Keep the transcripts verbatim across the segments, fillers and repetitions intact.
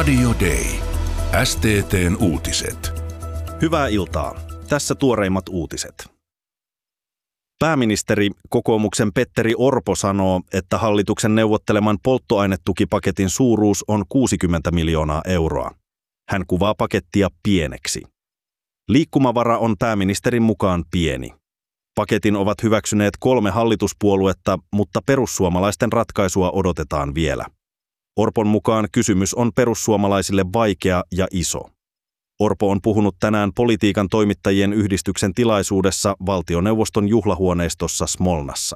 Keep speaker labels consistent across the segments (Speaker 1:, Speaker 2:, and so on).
Speaker 1: Radio Day. S T T:n uutiset.
Speaker 2: Hyvää iltaa. Tässä tuoreimmat uutiset. Pääministeri, kokoomuksen Petteri Orpo sanoo, että hallituksen neuvotteleman polttoainetukipaketin suuruus on kuusikymmentä miljoonaa euroa. Hän kuvaa pakettia pieneksi. Liikkumavara on pääministerin mukaan pieni. Paketin ovat hyväksyneet kolme hallituspuoluetta, mutta perussuomalaisten ratkaisua odotetaan vielä. Orpon mukaan kysymys on perussuomalaisille vaikea ja iso. Orpo on puhunut tänään Politiikan toimittajien yhdistyksen tilaisuudessa valtioneuvoston juhlahuoneistossa Smolnassa.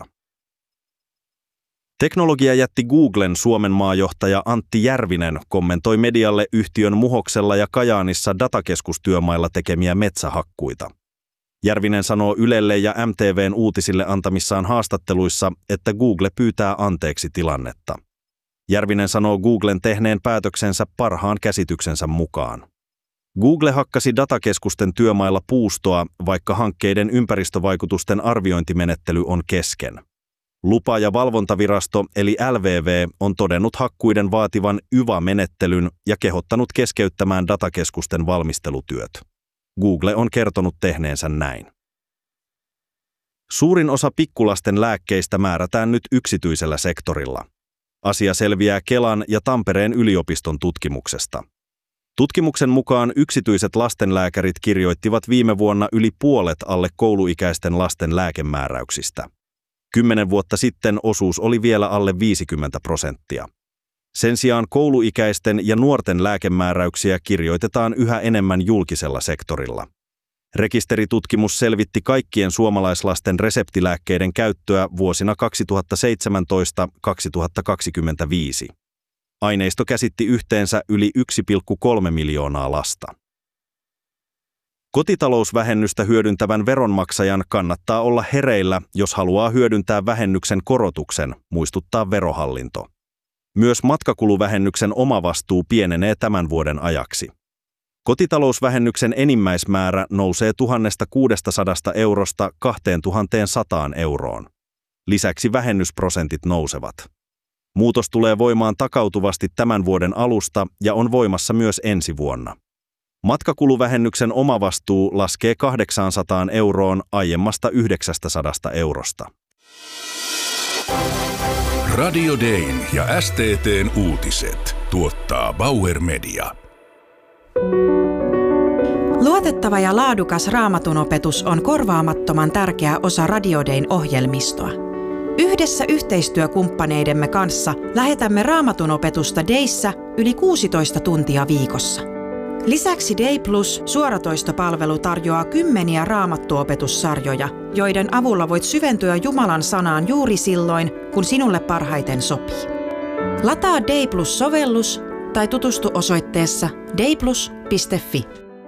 Speaker 2: Teknologiajätti Googlen Suomen maajohtaja Antti Järvinen kommentoi medialle yhtiön Muhoksella ja Kajaanissa datakeskustyömailla tekemiä metsähakkuita. Järvinen sanoo Ylelle ja M T V:n uutisille antamissaan haastatteluissa, että Google pyytää anteeksi tilannetta. Järvinen sanoo Googlen tehneen päätöksensä parhaan käsityksensä mukaan. Google hakkasi datakeskusten työmailla puustoa, vaikka hankkeiden ympäristövaikutusten arviointimenettely on kesken. Lupa- ja valvontavirasto eli L V V on todennut hakkuiden vaativan Y V A-menettelyn ja kehottanut keskeyttämään datakeskusten valmistelutyöt. Google on kertonut tehneensä näin. Suurin osa pikkulasten lääkkeistä määrätään nyt yksityisellä sektorilla. Asia selviää Kelan ja Tampereen yliopiston tutkimuksesta. Tutkimuksen mukaan yksityiset lastenlääkärit kirjoittivat viime vuonna yli puolet alle kouluikäisten lasten lääkemääräyksistä. Kymmenen vuotta sitten osuus oli vielä alle viisikymmentä prosenttia. Sen sijaan kouluikäisten ja nuorten lääkemääräyksiä kirjoitetaan yhä enemmän julkisella sektorilla. Rekisteritutkimus selvitti kaikkien suomalaislasten reseptilääkkeiden käyttöä vuosina kaksituhattaseitsemäntoista kaksituhattakaksikymmentäviisi. Aineisto käsitti yhteensä yli yksi pilkku kolme miljoonaa lasta. Kotitalousvähennystä hyödyntävän veronmaksajan kannattaa olla hereillä, jos haluaa hyödyntää vähennyksen korotuksen, muistuttaa Verohallinto. Myös matkakuluvähennyksen omavastuu pienenee tämän vuoden ajaksi. Kotitalousvähennyksen enimmäismäärä nousee tuhatkuusisataa eurosta kaksituhatta euroon. Lisäksi vähennysprosentit nousevat. Muutos tulee voimaan takautuvasti tämän vuoden alusta ja on voimassa myös ensi vuonna. Matkakuluvähennyksen omavastuu laskee kahdeksansataan euroon aiemmasta yhdeksänsataa eurosta.
Speaker 1: Radio Dayn ja S T T:n uutiset tuottaa Bauer Media.
Speaker 3: Luotettava ja laadukas Raamatun opetus on korvaamattoman tärkeä osa Radio Dayn ohjelmistoa. Yhdessä yhteistyökumppaneidemme kanssa lähetämme Raamatun opetusta Dayssä yli kuusitoista tuntia viikossa. Lisäksi Day Plus suoratoistopalvelu tarjoaa kymmeniä raamattuopetussarjoja, joiden avulla voit syventyä Jumalan sanaan juuri silloin, kun sinulle parhaiten sopii. Lataa Day Plus-sovellus tai tutustu osoitteessa dayplus piste fi.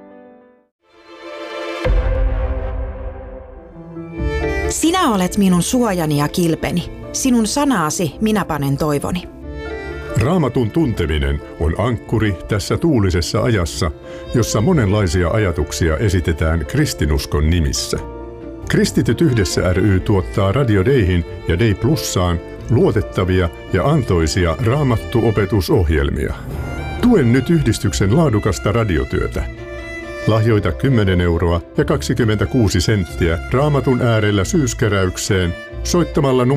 Speaker 3: Sinä olet minun suojani ja kilpeni. Sinun sanaasi minä panen toivoni.
Speaker 4: Raamatun tunteminen on ankkuri tässä tuulisessa ajassa, jossa monenlaisia ajatuksia esitetään kristinuskon nimissä. Kristityt yhdessä ry tuottaa Radio Dayhin ja Day Plussaan luotettavia ja antoisia raamattuopetusohjelmia. Tuen nyt yhdistyksen laadukasta radiotyötä. Lahjoita kymmenen euroa ja kaksikymmentäkuusi senttiä Raamatun äärellä syyskeräykseen soittamalla